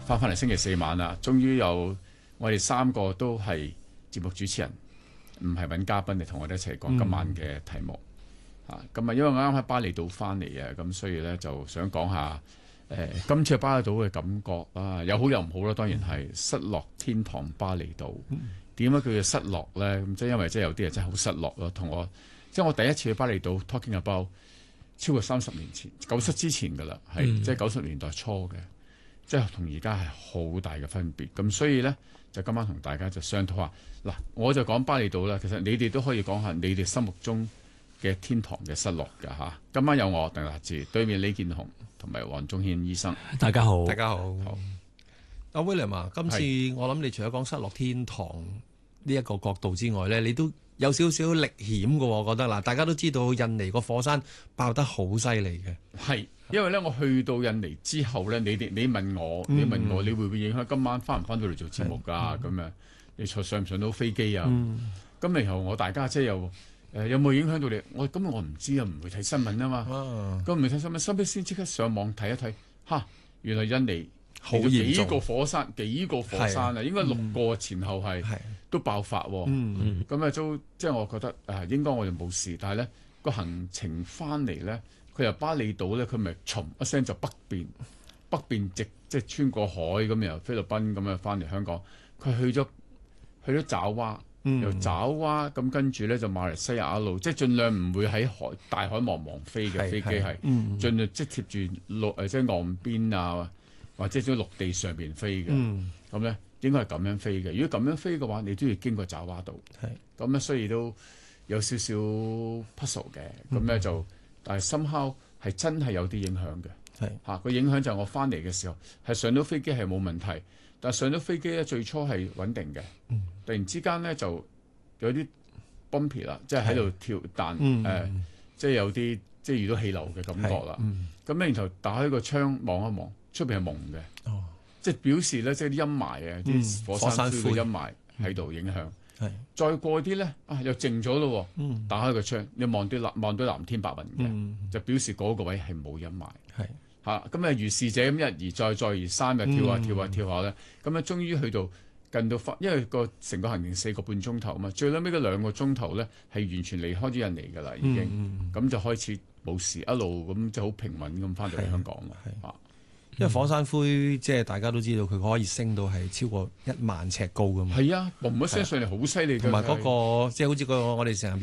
翻嚟星期四晚啦，終於有我哋3個都係節目主持人，唔係揾嘉賓嚟同我哋一齊講今晚嘅題目。咁因為我啱喺巴厘島翻嚟啊，咁所以咧就想講下今次巴厘島嘅感覺啊，有好有唔好啦。當然係失落天堂巴厘島。點解叫做失落咧？咁即係因為即係有啲人真係好失落咯。同我即係我第一次去巴厘島 talking about 超過30年前，97之前噶啦，係即係90年代初嘅。即係同而家係好大嘅分別，咁所以咧就今晚同大家就商討下。嗱，我就講巴厘島啦，其實你哋都可以講下你哋心目中嘅天堂嘅失落㗎嚇。今晚有我鄧達智，對面李健雄同埋黃宗憲醫生。 大家好， 大家好。阿 William 啊，今次我諗你除咗講失落天堂呢一個角度之外咧，你都有少少歷險嘅，我覺得嗱，大家都知道印尼個火山爆得好犀利嘅， 係。因為咧，我去到印尼之後咧，你問我，你會唔會影響今晚翻唔翻到嚟做節目㗎？咁樣你上唔上到飛機啊？咁然後我大家姐又有冇影響到你？我唔知啊，唔會睇新聞啊嘛。咁唔會睇新聞，收尾先即刻上網睇一睇，原來印尼好嚴重， 幾個火山啊，應該6個前後係都爆發喎。咁都即係我覺得應該我哋冇事，但係咧個行程翻嚟咧。佢由巴厘島咧，佢咪唰一聲就北邊即係穿過海咁，由菲律賓咁樣翻嚟香港。佢去咗爪哇，由爪哇咁跟住咧就馬來西亞一路，即係盡量唔會喺大海茫茫飛嘅飛機係，盡量即係貼住即係岸邊啊，或者喺陸地上邊飛嘅。咁咧應該係咁樣飛嘅。如果咁樣飛嘅話，你都要經過爪哇島。咁咧，所以都有少少 puzzle 嘅。咁咧就。但係 somehow 係真係有啲影響嘅，個影響就係我翻嚟嘅時候係上到飛機係冇問題，但係上到飛機咧最初係穩定嘅，突然之間咧就有啲 bumpy 啦，即係喺度跳彈，即係有啲即係遇到氣流嘅感覺啦。咁咧然後打開個窗望一望，出邊係蒙嘅，即係表示咧即係啲陰霾啊，啲火山灰嘅陰霾喺度影響。再過啲咧又靜咗咯，打開個窗，你望到藍天白雲嘅，就表示嗰個位係冇陰霾。咁如是者咁一而再再而三嘅跳下咧，咁終於去到近到因為成個行程4個半鐘頭啊嘛，最撚尾嗰2個鐘頭咧係完全離開咗印尼㗎啦，已經咁就開始冇事，一路咁就好平穩咁翻到嚟香港啦。 因為火山灰即係大家都知道佢可以升到係超過1萬尺高㗎嘛。 係啊，嘣一聲上嚟好犀利， 同埋嗰個即係好似我哋成日